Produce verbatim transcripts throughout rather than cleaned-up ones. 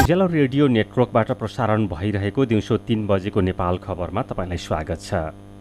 उज्यालो radio नेटवर्कबाट प्रसारण भइरहेको दिउँसो तीन बजेको नेपाल खबरमा तपाईँलाई स्वागत छ।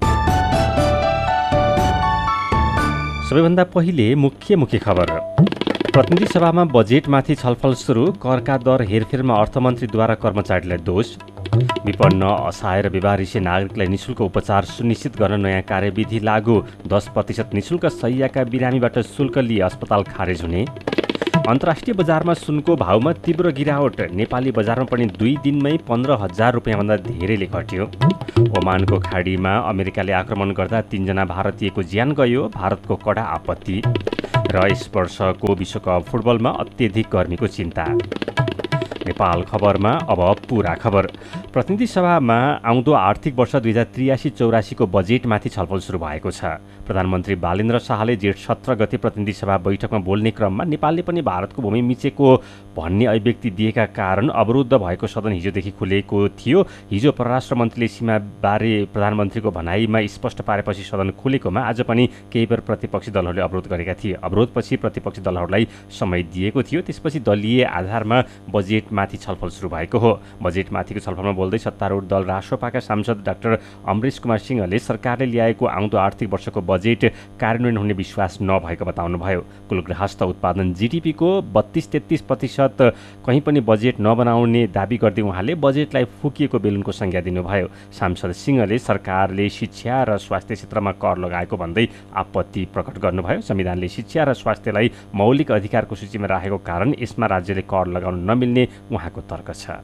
सबैभन्दा पहिले मुख्य मुख्य खबर। प्रतिनिधि सभामा बजेटमाथि छलफल सुरु। करका दर हेरफेरमा अर्थमन्त्रीद्वारा कर्मचारीलाई दोष। विपन्न असहाय र व्यवहारिसी नागरिकलाई निशुल्क उपचार सुनिश्चित गर्न नयाँ कार्यविधि लागू। दस प्रतिशत निशुल्क शैय्याका बिरामीबाट शुल्क लिए अस्पताल खारेज हुने। अन्तर्राष्ट्रिय बजारमा सुनको भाउमा तीव्र गिरावट। नेपाली बजारमा पनि दुई दिनमै पन्ध्र हजार रुपियाँभन्दा धेरैले घट्यो। ओमानको खाडीमा अमेरिकाले आक्रमण गर्दा तीनजना भारतीयको ज्यान गयो। भारतको कडा आपत्ति। र यस वर्षको विश्वकप फुटबलमा अत्यधिक गर्मीको चिन्ता। नेपाल खबरमा अब पुरा खबर। प्रतिनिधि सभामा आउँदो आर्थिक वर्ष दुई हजार त्रियासी चौरासीको बजेटमाथि छलफल सुरु भएको छ। प्रधानमन्त्री बालेन्द्र शाहले जेठ सत्र गते प्रतिनिधि सभा बैठकमा बोल्ने क्रममा नेपालले पनि भारतको भूमि मिचेको भन्ने अभिव्यक्ति दिएका कारण अवरुद्ध भएको सदन हिजोदेखि खुलेको थियो। हिजो परराष्ट्र मन्त्रीले सीमाबारे प्रधानमन्त्रीको भनाइमा स्पष्ट पारेपछि सदन खुलेकोमा आज पनि केही बेर प्रतिपक्षी दलहरूले अवरोध गरेका थिए। अवरोधपछि प्रतिपक्षी दलहरूलाई समय दिएको थियो। त्यसपछि दलीय आधारमा बजेटमाथि छलफल सुरु भएको हो। बजेटमाथिको छलफलमा बोल्दै सत्तारूढ दल राष्ट्रपाका सांसद डाक्टर अमरेश कुमार सिंहले सरकारले ल्याएको आउँदो आर्थिक वर्षको बजेट कार्यान्वयन हुने विश्वास नभएको बताउनुभयो। कुल गृहस्थ उत्पादन जिडिपीको बत्तीस तेत्तीस प्रतिशत कहीँ पनि बजेट नबनाउने दावी गर्दै उहाँले बजेटलाई फुकिएको बेलुनको संज्ञा दिनुभयो। सांसद सिंहले सरकारले शिक्षा र स्वास्थ्य क्षेत्रमा कर लगाएको भन्दै आपत्ति प्रकट गर्नुभयो। संविधानले शिक्षा र स्वास्थ्यलाई मौलिक अधिकारको सूचीमा राखेको कारण यसमा राज्यले कर लगाउन नमिल्ने उहाँको तर्क छ।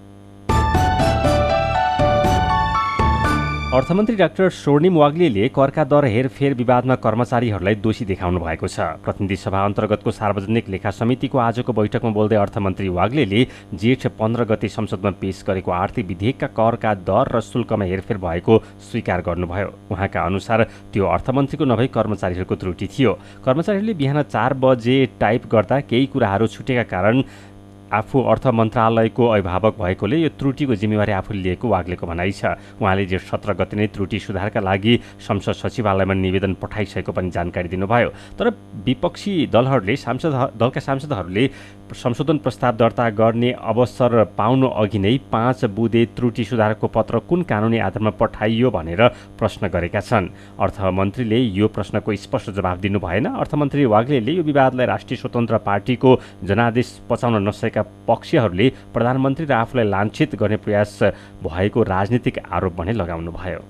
अर्थमन्त्री डाक्टर स्वर्णिम वाग्लेले करका दर हेरफेर विवादमा कर्मचारीहरूलाई दोषी देखाउनु भएको छ। प्रतिनिधि सभा अन्तर्गतको सार्वजनिक लेखा समितिको आजको बैठकमा बोल्दै अर्थमन्त्री वाग्लेले जेठ पन्ध्र गते संसदमा पेश गरेको आर्थिक विधेयकका करका दर र शुल्कमा हेरफेर भएको स्वीकार गर्नुभयो। उहाँका अनुसार त्यो अर्थमन्त्रीको नभई कर्मचारीहरूको त्रुटि थियो। कर्मचारीहरूले बिहान चार बजे टाइप गर्दा केही कुराहरू छुटेका कारण आफू अर्थ मन्त्रालयको अभिभावक भएकोले यो त्रुटिको जिम्मेवारी आफूले लिएको वाग्लेको भनाइ छ। उहाँले जेठ सत्र गते नै त्रुटि सुधारका लागि संसद सचिवालयमा निवेदन पठाइसकेको पनि जानकारी दिनुभयो। तर विपक्षी दलहरूले सांसद दलका सांसदहरूले संशोधन प्रस्ताव दर्ता गर्ने अवसर पाउनु अघि नै पाँच बुँदे त्रुटि सुधारको पत्र कुन कानुनी आधारमा पठाइयो भनेर प्रश्न गरेका छन्। अर्थमन्त्रीले यो प्रश्नको स्पष्ट जवाफ दिनु भएन। अर्थमन्त्री वाग्लेले यो विवादलाई राष्ट्रिय स्वतन्त्र पार्टीको जनादेश पचाउन नसकेका पक्षहरूले प्रधानमन्त्री र आफूलाई लाञ्छित गर्ने प्रयास भएको राजनीतिक आरोप भने लगाउनुभयो।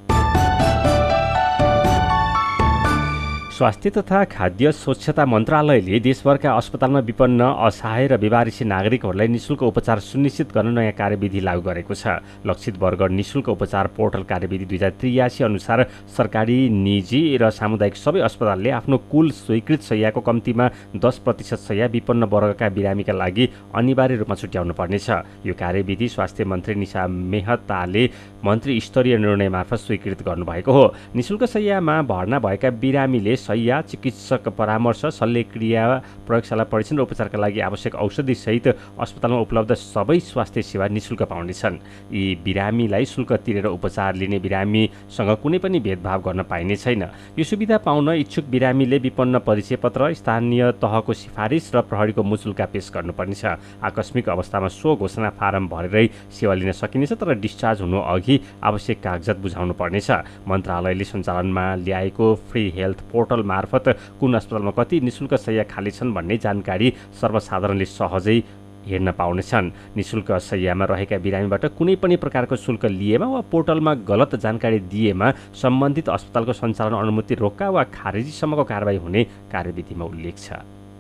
स्वास्थ्य तथा खाद्य स्वच्छता मन्त्रालयले देशभरका अस्पतालमा विपन्न असहाय र व्यवहारिसी नागरिकहरूलाई निशुल्क उपचार सुनिश्चित गर्न नयाँ कार्यविधि लागू गरेको छ। लक्षित वर्ग निशुल्क उपचार पोर्टल कार्यविधि दुई हजार त्रियासी अनुसार सरकारी, निजी र सामुदायिक सबै अस्पतालले आफ्नो कुल स्वीकृत शैय्याको कम्तीमा दस प्रतिशत शैय्या विपन्न वर्गका बिरामीका लागि अनिवार्य रूपमा छुट्याउनु पर्नेछ। यो कार्यविधि स्वास्थ्य मन्त्री निशा मेहताले मन्त्री स्तरीय निर्णय मार्फत स्वीकृत गर्नुभएको हो। निशुल्क शैय्यामा भर्ना भएका बिरामीले शैय्या, चिकित्सक परामर्श, शल्यक्रिया, प्रयोगशाला परीक्षण र उपचारका लागि आवश्यक औषधि सहित अस्पतालमा उपलब्ध सबै स्वास्थ्य सेवा निशुल्क पाउनेछन्। यी बिरामीलाई शुल्क तिरेर उपचार लिने बिरामीसँग कुनै पनि भेदभाव गर्न पाइने छैन। यो सुविधा पाउन इच्छुक बिरामीले विपन्न परिचय पत्र, स्थानीय तहको सिफारिस र प्रहरीको मुचुल्का पेश गर्नुपर्नेछ। आकस्मिक अवस्थामा सो घोषणा फारम भरेरै सेवा लिन सकिनेछ, तर डिस्चार्ज हुनु अघि आवश्यक कागजात बुझाउनु पर्नेछ। मन्त्रालयले सञ्चालनमा ल्याएको फ्री हेल्थ पोर्टल मार्फत कुन अस्पतालमा कति निशुल्क शैय्या खाली छन् भन्ने जानकारी सर्वसाधारणले सहजै हेर्न पाउनेछन्। निशुल्क शैय्यामा रहेका बिरामीबाट कुनै पनि प्रकारको शुल्क लिएमा वा पोर्टलमा गलत जानकारी दिएमा सम्बन्धित अस्पतालको सञ्चालन अनुमति रोक्का वा खारेजीसम्मको कारबाही हुने कार्यविधिमा उल्लेख छ।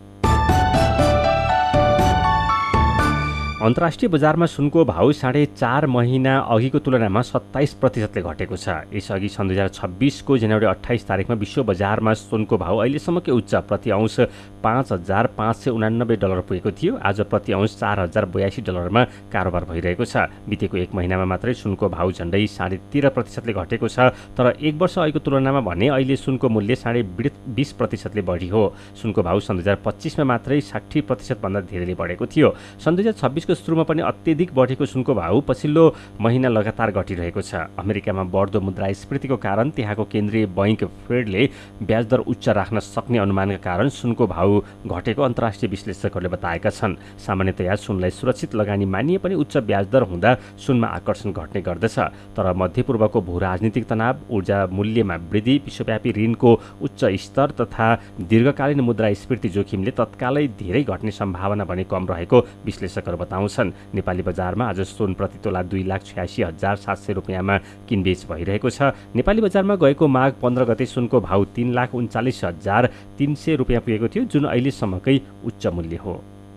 अन्तर्राष्ट्रिय बजारमा सुनको भाउ साढे चार महिना अघिको तुलनामा सत्ताइस प्रतिशतले घटेको छ। यसअघि सन् दुई हजार छब्बिसको जनवरी अठाइस तारिकमा विश्व बजारमा सुनको भाउ अहिलेसम्मकै उच्च प्रति औँस पाँच हजार पाँच सय उनानब्बे डलर पुगेको थियो। आज प्रति औँस चार हजार बयासी डलरमा कारोबार भइरहेको छ। बितेको एक महिनामा मात्रै सुनको भाउ झन्डै साढे तेह्र प्रतिशतले घटेको छ। तर एक वर्ष अघिको तुलनामा भने अहिले सुनको मूल्य साढे बिस प्रतिशतले बढी हो। सुनको भाउ सन् दुई हजार पच्चिसमा मात्रै साठी प्रतिशतभन्दा धेरैले बढेको थियो। सन् दुई हजार छब्बिसको सुरुमा पनि अत्यधिक बढेको सुनको भाउ पछिल्लो महिना लगातार घटिरहेको छ। अमेरिकामा बढ्दो मुद्रास्फीतिको कारण त्यहाँको केन्द्रीय बैंक फेडले ब्याज दर उच्च राख्न सक्ने अनुमानका कारण सुनको भाउ घटेको अन्तर्राष्ट्रिय विश्लेषकहरूले बताएका छन्। सामान्यतया सुनलाई सुरक्षित लगानी मानिए पनि उच्च ब्याज दर हुँदा सुनमा आकर्षण घट्ने गर्दछ। तर मध्यपूर्वको भू राजनीतिक तनाव, ऊर्जा मूल्यमा वृद्धि, विश्वव्यापी ऋणको उच्च स्तर तथा दीर्घकालीन मुद्रास्फीति जोखिमले तत्कालै धेरै घट्ने सम्भावना भने कम रहेको विश्लेषकहरू बताउँछन्। नेपाली बजारमा आज सुन प्रति तोला दुई लाख छयासी हजार सात सय रुपियाँमा किनबेच भइरहेको छ। नेपाली बजारमा गएको माघ पन्ध्र गते सुनको भाउ तीन लाख उन्चालिस हजार तीन सय रुपियाँ पुगेको थियो, जुन अहिलेसम्मकै उच्च मूल्य हो।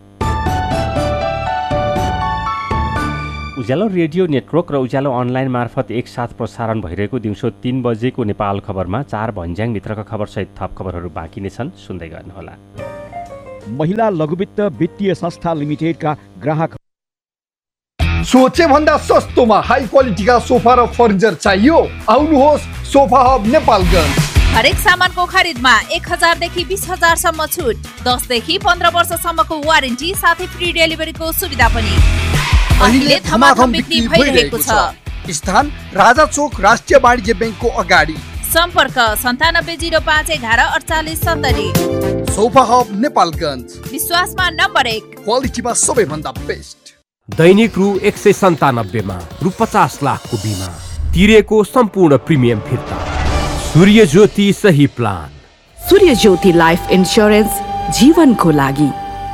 उज्यालो रेडियो नेटवर्क र उज्यालो अनलाइन मार्फत एकसाथ प्रसारण भइरहेको दिउँसो तीन बजेको नेपाल खबरमा चार भन्ज्याङभित्रका खबरसहित थप खबरहरू बाँकी नै छन्, सुन्दै गर्नुहोला। महिला लघुवित्त वित्तीय संस्था लिमिटेडका ग्राहक सोचे भन्दा सस्तोमा हाई क्वालिटीका सोफा र फर्निचर चाहियो? आउनुहोस् सोफा हब नेपालगञ्ज। हरेक सामानको खरिदमा एक हजारदेखि बिस हजारसम्म छुट, दसदेखि पन्ध्र वर्षसम्मको वारेन्टी साथै फ्री डेलिभरीको सुविधा पनि। अहिले धमाधम बिक्री भइरहेको छ। स्थान राजा चोक राष्ट्रिय वाणिज्य ब्याङ्कको अगाडि। सम्पर्क सन्तानब्बे जिरो पाँच एघार अडचालिस सत्तरी। सोफा हब नेपालगञ्ज, विश्वासमा नम्बर एक, क्वालिटीमा सबैभन्दा बेस्ट। दैनिक रु एक सय सन्तानब्बेमा रु पचास लाखको बिमा तिरेको सम्पूर्ण प्रिमियम फिर्ता। सूर्य ज्योति सही प्लान। सूर्य ज्योति लाइफ इन्स्योरेन्स, जीवनको लागि।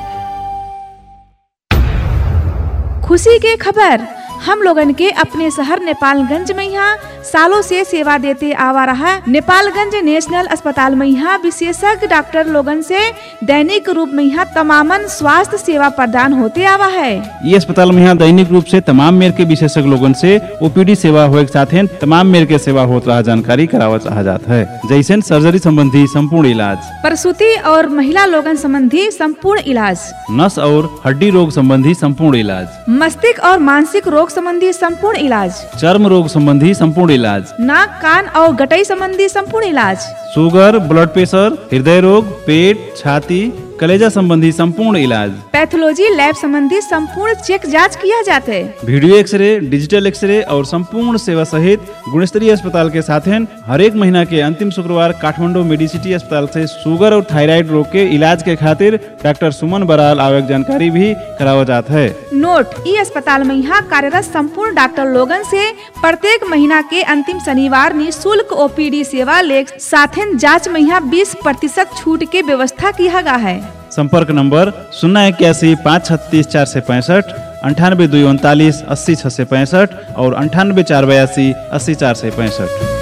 खुशी के खबर, हम लोगन के अपने शहर नेपालगंज में यहाँ सालों से सेवा देते आवा रहा नेपालगंज नेशनल अस्पताल में यहाँ विशेषज्ञ डॉक्टर लोगन से दैनिक रूप में यहाँ तमामन स्वास्थ्य सेवा प्रदान होते आवा है। ये अस्पताल में यहाँ दैनिक रूप से तमाम मेर के विशेषज्ञ लोगन से ओपीडी सेवा होए के साथ तमाम मेर के सेवा होत रहा जानकारी करावा चाह जाता है, जैसे सर्जरी संबंधी संपूर्ण इलाज, प्रसूति और महिला लोगन संबंधी संपूर्ण इलाज, नस और हड्डी रोग संबंधी संपूर्ण इलाज, मस्तिष्क और मानसिक रोग संबंधी संपूर्ण इलाज, चर्म रोग संबंधी संपूर्ण इलाज, नाक कान और गटई संबंधी संपूर्ण इलाज, शुगर, ब्लड प्रेशर, हृदय रोग, पेट, छाती, कलेजा संबंधी संपूर्ण इलाज, पैथोलॉजी लैब संबंधी संपूर्ण चेक जांच किया जाते हैं। वीडियो एक्सरे, डिजिटल एक्सरे और संपूर्ण सेवा सहित गुणस्तरीय अस्पताल के साथ हर एक महीना के अंतिम शुक्रवार काठमांडू मेडिसिटी अस्पताल से शुगर और थायराइड रोग के इलाज के खातिर डॉक्टर सुमन बराल आवक जानकारी भी करावा जाता है। नोट, ये अस्पताल में यहाँ कार्यरत संपूर्ण डॉक्टर लोगन से प्रत्येक महीना के अंतिम शनिवार निःशुल्क ओपीडी सेवा ले साथ जाँच में यहाँ बीस प्रतिशत छूट के व्यवस्था किया गया है। संपर्क नंबर शून्य इक्यासी पाँच छत्तीस चार सौ पैंसठ, अंठानबे दुई उनतालीस अस्सी छः सौ पैंसठ और अंठानबे चार बयासी अस्सी चार सौ पैंसठ।